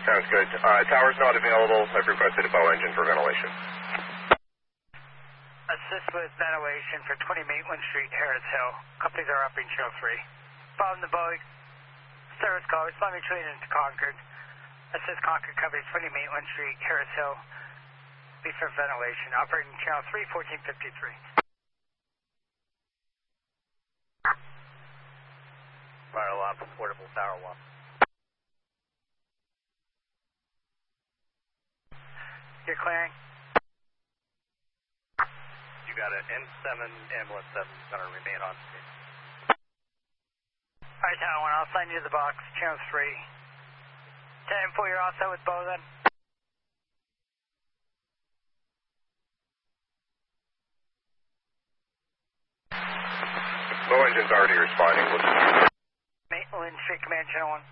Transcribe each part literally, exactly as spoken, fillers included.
Sounds good. Uh, tower's not available. I've requested a bow engine for ventilation. Assist with ventilation for twenty Maitland Street, Harris Hill. Companies are up in channel three. Following the Boeing service call, respond mutually into Concord. Assist Concord Companies twenty Maitland Street, Harris Hill. Be for ventilation. Operating channel three, fourteen fifty-three. Fire alarm for portable tower one. You're clearing. You got it. N seven, ambulance seven is going to remain on scene. Alright, Tower one, I'll sign you to the box. Channel three. ten four, you're all set with Bo then? Bow engine's already responding. We'll just... Maitland Street Command, Channel one.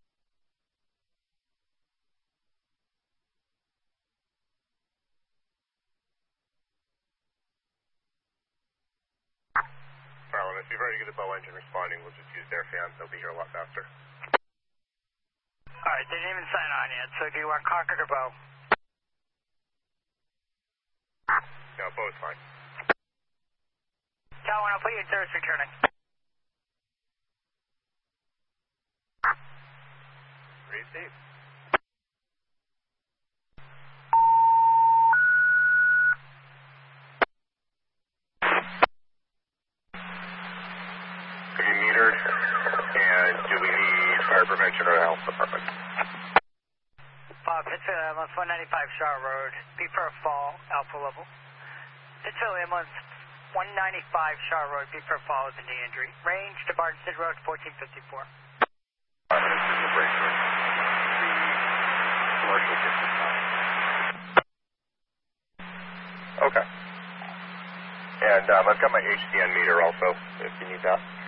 Marlon, if you've already got the bow engine responding, we'll just use their fans. They'll be here a lot faster. Alright, they didn't even sign on yet, so do you want Concord or Bo? No, Bow's fine. Tower one, I'll put you in service returning. Receive. Have you metered? And do we need fire prevention or health department? Bob, Pittsfield Ambulance, one ninety-five Shaw Road. Be for a fall, alpha level. Pittsfield Ambulance, one ninety-five Shaw Road. Be for a fall with a knee injury. Range to Barnstead Road, fourteen fifty-four. Uh, this is the break room. The commercial distance line. Okay. And um, I've got my H C N meter also, if you need that.